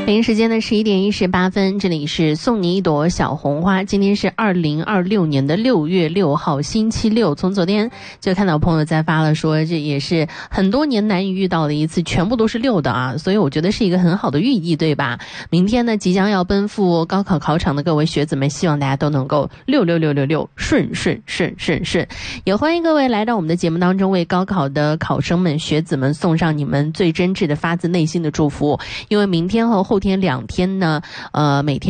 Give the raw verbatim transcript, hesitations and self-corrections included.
北京时间的十一点一十八分，这里是送你一朵小红花。今天是二零二六年的六月六号，星期六。从昨天就看到朋友在发了说，这也是很多年难以遇到的一次，全部都是六的啊，所以我觉得是一个很好的寓意，对吧？明天呢，即将要奔赴高考考场的各位学子们，希望大家都能够六六六六六顺顺顺顺顺。也欢迎各位来到我们的节目当中，为高考的考生们、学子们送上你们最真挚的、发自内心的祝福。因为明天和后天两天呢，呃，每天